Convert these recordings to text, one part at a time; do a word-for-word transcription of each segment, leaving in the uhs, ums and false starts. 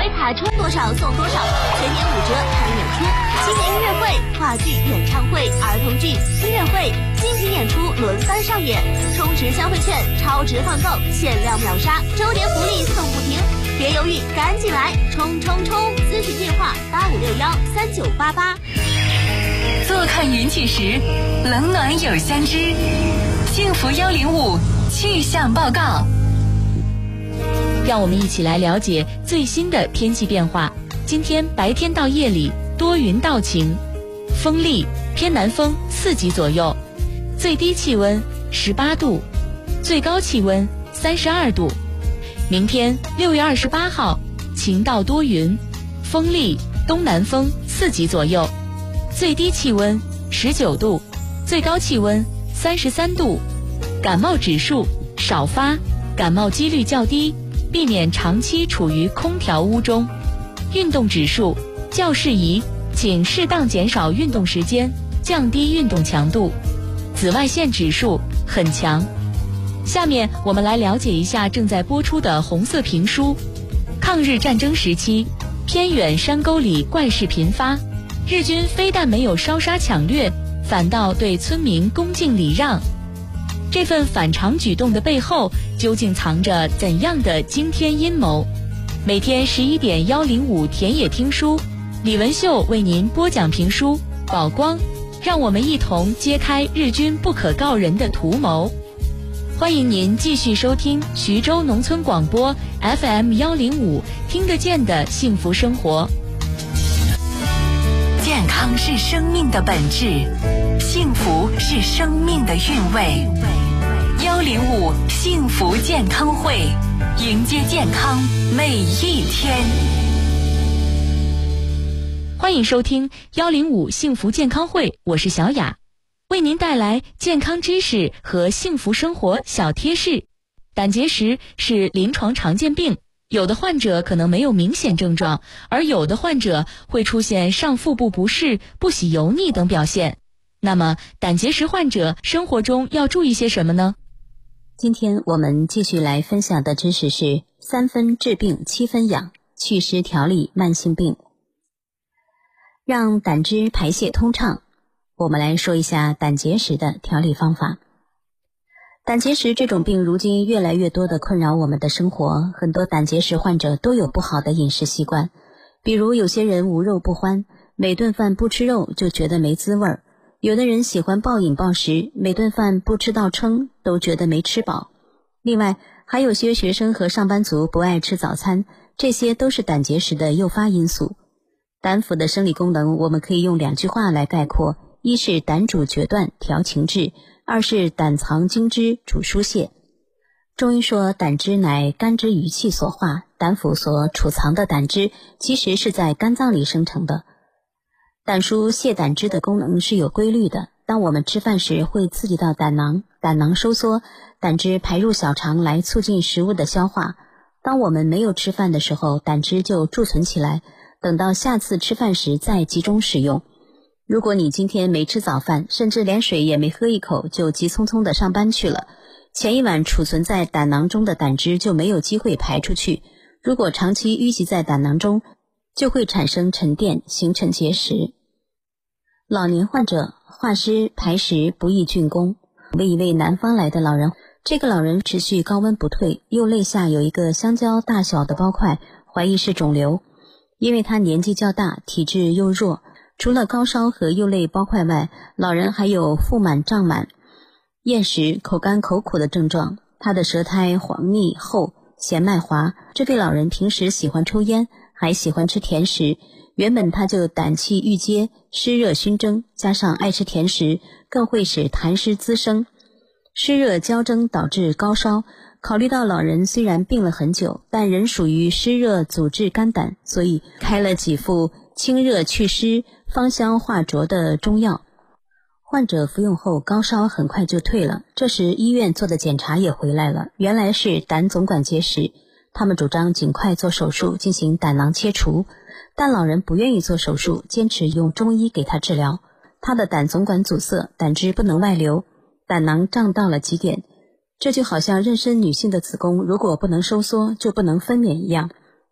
位卡充多少送多少，全年五折看演出，青年音乐会、话剧、演唱会、儿童剧、音乐会、精品演出轮番上演，充值消费券，超值换购，限量秒杀，周年福利送不停，别犹豫，赶紧来冲冲冲！咨询电话八五六幺三九八八。 坐看云起时，冷暖有相知。幸福幺零五气象报告， 让我们一起来了解最新的天气变化。今天白天到夜里多云到晴，风力偏南风四级左右，最低气温十八度，最高气温三十二度。明天六月二十八号，晴到多云，风力东南风四级左右，最低气温十九度，最高气温三十三度。感冒指数少发，感冒几率较低，避免长期处于空调屋中。运动指数较适宜，请适当减少运动时间，降低运动强度。紫外线指数很强。下面我们来了解一下正在播出的红色评书。抗日战争时期，偏远山沟里怪事频发，日军非但没有烧杀抢掠，反倒对村民恭敬礼让。这份反常举动的背后，究竟藏着怎样的惊天阴谋？每天十一点幺零五田野听书，李文秀为您播讲评书《宝光》，让我们一同揭开日军不可告人的图谋。欢迎您继续收听徐州农村广播 F M 幺零五，听得见的幸福生活。 健康是生命的本质，幸福是生命的韵味。幺零五幸福健康会，迎接健康每一天。 欢迎收听幺零五幸福健康会，我是小雅，为您带来健康知识和幸福生活小贴士。胆结石是临床常见病，有的患者可能没有明显症状，而有的患者会出现上腹部不适、不喜油腻等表现。那么胆结石患者生活中要注意些什么呢？ 今天我们继续来分享的知识是三分治病七分养，祛湿调理慢性病，让胆汁排泄通畅。我们来说一下胆结石的调理方法。胆结石这种病如今越来越多的困扰我们的生活，很多胆结石患者都有不好的饮食习惯，比如有些人无肉不欢，每顿饭不吃肉就觉得没滋味儿；有的人喜欢暴饮暴食，每顿饭不吃到撑都觉得没吃饱。另外还有些学生和上班族不爱吃早餐，这些都是胆结石的诱发因素。胆腑的生理功能我们可以用两句话来概括，一是胆主决断调情志，二是胆藏精汁主疏泄。中医说胆汁乃肝之余气所化，胆腑所储藏的胆汁其实是在肝脏里生成的。胆疏泄胆汁的功能是有规律的，当我们吃饭时会刺激到胆囊，胆囊收缩，胆汁排入小肠来促进食物的消化。当我们没有吃饭的时候，胆汁就贮存起来，等到下次吃饭时再集中使用。如果你今天没吃早饭，甚至连水也没喝一口就急匆匆地上班去了，前一晚储存在胆囊中的胆汁就没有机会排出去，如果长期淤积在胆囊中，就会产生沉淀，形成结石。老年患者化湿排石不易竣工。为一位南方来的老人，这个老人持续高温不退，右肋下有一个香蕉大小的包块，怀疑是肿瘤。因为他年纪较大，体质又弱，除了高烧和右肋包块外，老人还有腹满胀满、厌食、口干口苦的症状。他的舌苔黄腻厚，弦脉滑。这位老人平时喜欢抽烟，还喜欢吃甜食，原本他就胆气郁结，湿热熏蒸，加上爱吃甜食，更会使痰湿滋生，湿热交蒸导致高烧。考虑到老人虽然病了很久，但仍属于湿热阻滞肝胆，所以开了几副清热祛湿、芳香化浊的中药。患者服用后高烧很快就退了，这时医院做的检查也回来了，原来是胆总管结石。他们主张尽快做手术进行胆囊切除，但老人不愿意做手术，坚持用中医给他治疗。他的胆总管阻塞，胆汁不能外流，胆囊胀到了极点，这就好像妊娠女性的子宫如果不能收缩就不能分娩一样。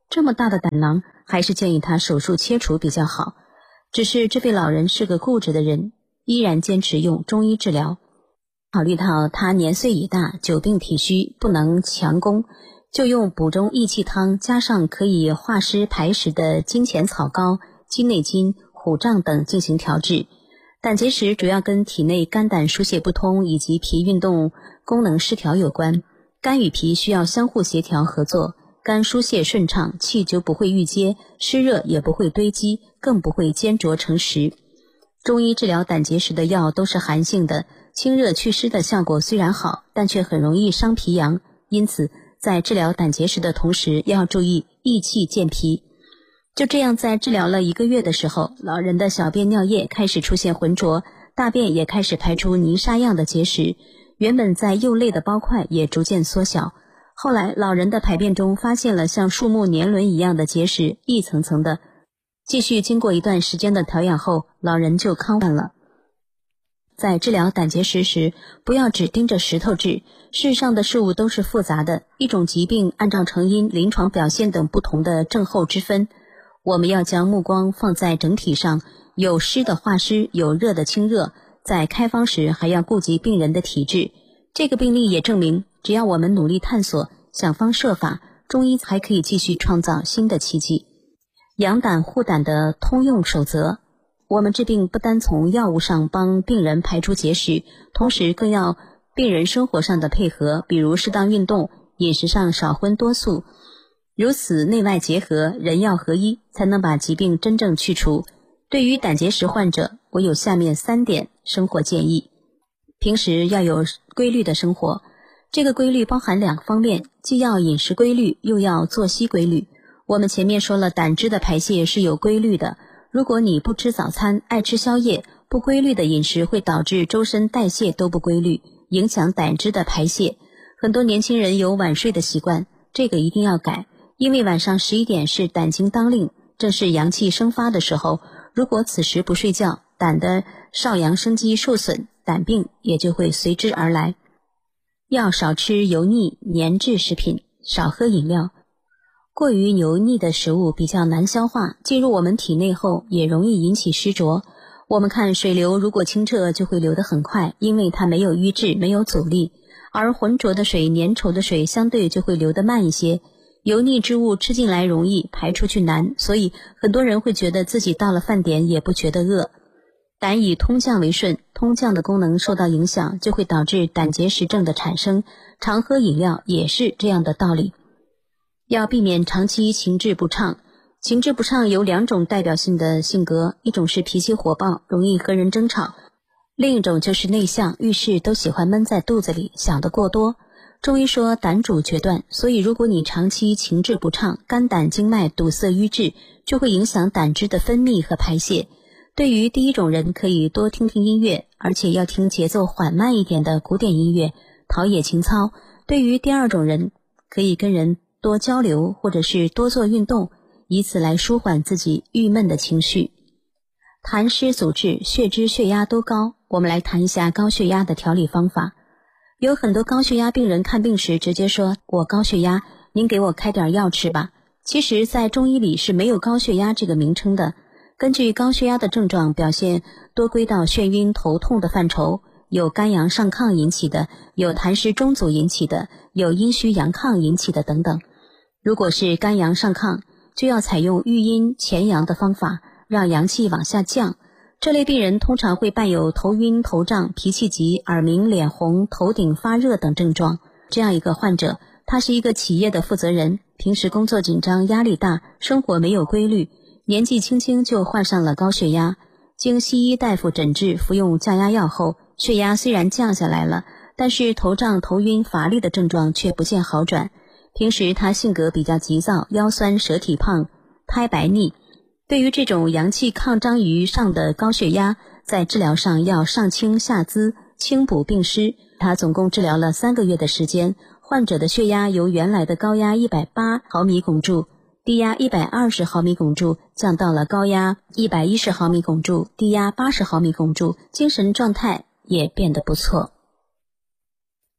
这么大的胆囊，还是建议他手术切除比较好。只是这位老人是个固执的人，依然坚持用中医治疗。考虑到他年岁已大，久病体虚，不能强攻，就用补中益气汤加上可以化湿排石的金钱草膏、鸡内金、虎杖等进行调治。胆结石主要跟体内肝胆疏泄不通以及脾运动功能失调有关，肝与脾需要相互协调合作，肝疏泄顺畅，气就不会郁结，湿热也不会堆积，更不会坚着成石。中医治疗胆结石的药都是寒性的，清热祛湿的效果虽然好，但却很容易伤脾阳，因此在治疗胆结石的同时要注意益气健脾。就这样，在治疗了一个月的时候，老人的小便尿液开始出现浑浊，大便也开始排出泥沙样的结石，原本在右肋的包块也逐渐缩小。后来老人的排便中发现了像树木年轮一样的结石，一层层的。继续经过一段时间的调养后，老人就康复了。在治疗胆结石时，不要只盯着石头治，世上的事物都是复杂的，一种疾病按照成因、临床表现等不同的症候之分，我们要将目光放在整体上，有湿的化湿，有热的清热，在开方时还要顾及病人的体质。这个病例也证明，只要我们努力探索，想方设法，中医还可以继续创造新的奇迹。养胆护胆的通用守则，我们治病不单从药物上帮病人排出结石，同时更要病人生活上的配合，比如适当运动，饮食上少荤多素，如此内外结合，人药合一，才能把疾病真正去除。对于胆结石患者，我有下面三点生活建议。平时要有规律的生活，这个规律包含两方面，既要饮食规律，又要作息规律。我们前面说了，胆汁的排泄是有规律的，如果你不吃早餐，爱吃宵夜，不规律的饮食会导致周身代谢都不规律，影响胆汁的排泄。很多年轻人有晚睡的习惯，这个一定要改，因为晚上十一点是胆经当令，正是阳气生发的时候，如果此时不睡觉，胆的少阳生机受损，胆病也就会随之而来。要少吃油腻粘质食品，少喝饮料。过于油腻的食物比较难消化，进入我们体内后也容易引起湿浊。我们看水流如果清澈就会流得很快，因为它没有淤滞，没有阻力，而浑浊的水、粘稠的水相对就会流得慢一些。油腻之物吃进来容易，排出去难，所以很多人会觉得自己到了饭点也不觉得饿。胆以通降为顺，通降的功能受到影响，就会导致胆结石症的产生。常喝饮料也是这样的道理。要避免长期情志不畅。情志不畅有两种代表性的性格，一种是脾气火爆，容易和人争吵，另一种就是内向，遇事都喜欢闷在肚子里，想得过多。中医说胆主决断，所以如果你长期情志不畅，肝胆经脉堵塞瘀滞，就会影响胆汁的分泌和排泄。对于第一种人，可以多听听音乐，而且要听节奏缓慢一点的古典音乐，陶冶情操。对于第二种人，可以跟人多交流，或者是多做运动，以此来舒缓自己郁闷的情绪。痰湿阻滞，血脂血压都高，我们来谈一下高血压的调理方法。有很多高血压病人看病时直接说，我高血压，您给我开点药吃吧。其实在中医里是没有高血压这个名称的。根据高血压的症状表现，多归到眩晕头痛的范畴，有肝阳上亢引起的，有痰湿中阻引起的，有阴虚阳亢引起的等等。如果是肝阳上亢，就要采用育阴潜阳的方法，让阳气往下降。这类病人通常会伴有头晕头胀、脾气急、耳鸣、脸红、头顶发热等症状。这样一个患者，他是一个企业的负责人，平时工作紧张，压力大，生活没有规律，年纪轻轻就患上了高血压。经西医大夫诊治，服用降压药后，血压虽然降下来了，但是头胀、头晕、乏力的症状却不见好转。平时他性格比较急躁，腰酸舌体胖，苔白腻。对于这种阳气抗张于上的高血压，在治疗上要上清下滋，清补并施。他总共治疗了三个月的时间，患者的血压由原来的高压一百八毫米汞柱，低压一百二十毫米汞柱，降到了高压一百一十毫米汞柱，低压八十毫米汞柱，精神状态也变得不错。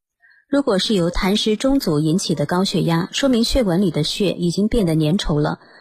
如果是由痰湿中阻引起的高血压，说明血管里的血已经变得粘稠了，